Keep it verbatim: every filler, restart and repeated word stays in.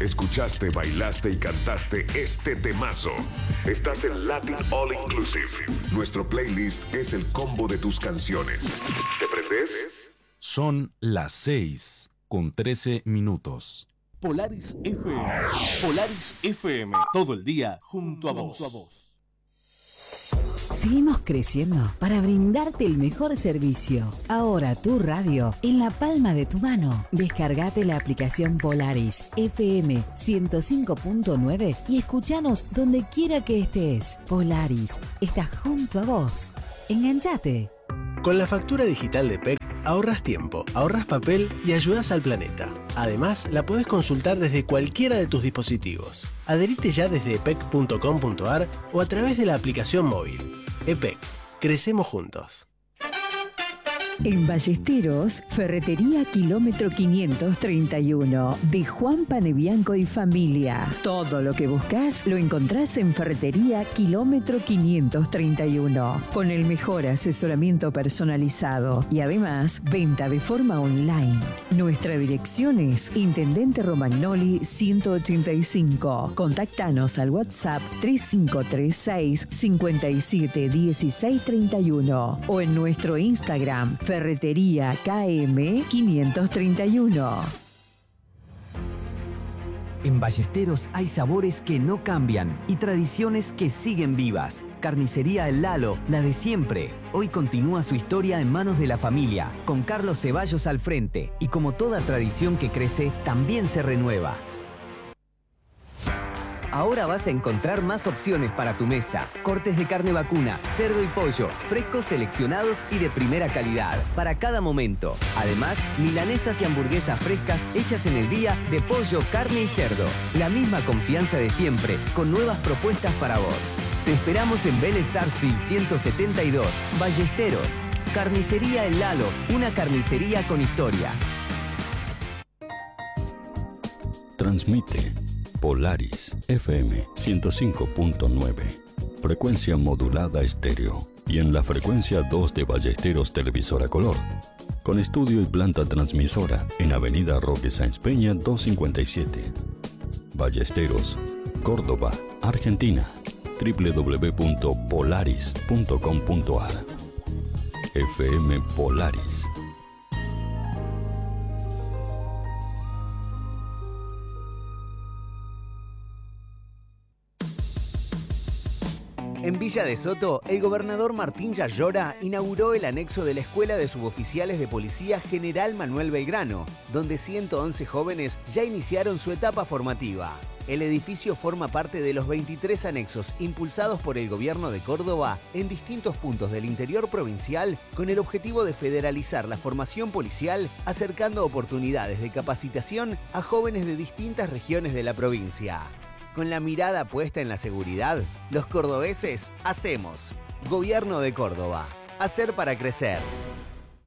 Escuchaste, bailaste y cantaste este temazo. Estás en Latin All Inclusive. Nuestro playlist es el combo de tus canciones. ¿Te prendes? Son las seis con trece minutos. Polaris F M. Polaris F M. Todo el día junto a vos. Seguimos creciendo para brindarte el mejor servicio. Ahora tu radio en la palma de tu mano. Descargate la aplicación Polaris F M ciento cinco punto nueve y escuchanos donde quiera que estés. Polaris está junto a vos. Enganchate. Con la factura digital de P E C ahorras tiempo, ahorras papel y ayudas al planeta. Además, la podés consultar desde cualquiera de tus dispositivos. Adherite ya desde epec punto com punto ar o a través de la aplicación móvil. E P E C, crecemos juntos. En Ballesteros, Ferretería Kilómetro quinientos treinta y uno, de Juan Panebianco y familia. Todo lo que buscas lo encontrás en Ferretería Kilómetro quinientos treinta y uno, con el mejor asesoramiento personalizado y además venta de forma online. Nuestra dirección es Intendente Romagnoli ciento ochenta y cinco. Contactanos al WhatsApp tres cinco tres seis, cinco siete uno seis tres uno o en nuestro Instagram Ferretería K M quinientos treinta y uno. En Ballesteros hay sabores que no cambian y tradiciones que siguen vivas. Carnicería El Lalo, la de siempre. Hoy continúa su historia en manos de la familia, con Carlos Ceballos al frente. Y como toda tradición que crece, también se renueva. Ahora vas a encontrar más opciones para tu mesa. Cortes de carne vacuna, cerdo y pollo, frescos seleccionados y de primera calidad, para cada momento. Además, milanesas y hamburguesas frescas hechas en el día de pollo, carne y cerdo. La misma confianza de siempre, con nuevas propuestas para vos. Te esperamos en Vélez Sarsfield ciento setenta y dos, Ballesteros. Carnicería El Lalo, una carnicería con historia. Transmite Polaris F M ciento cinco punto nueve, frecuencia modulada estéreo, y en la frecuencia dos de Ballesteros Televisora Color, con estudio y planta transmisora en Avenida Roque Sáenz Peña doscientos cincuenta y siete. Ballesteros, Córdoba, Argentina. doble u doble u doble u punto polaris punto com punto ar. F M Polaris. En Villa de Soto, el gobernador Martín Yayora inauguró el anexo de la Escuela de Suboficiales de Policía General Manuel Belgrano, donde ciento once jóvenes ya iniciaron su etapa formativa. El edificio forma parte de los veintitrés anexos impulsados por el gobierno de Córdoba en distintos puntos del interior provincial con el objetivo de federalizar la formación policial, acercando oportunidades de capacitación a jóvenes de distintas regiones de la provincia. Con la mirada puesta en la seguridad, los cordobeses hacemos. Gobierno de Córdoba. Hacer para crecer.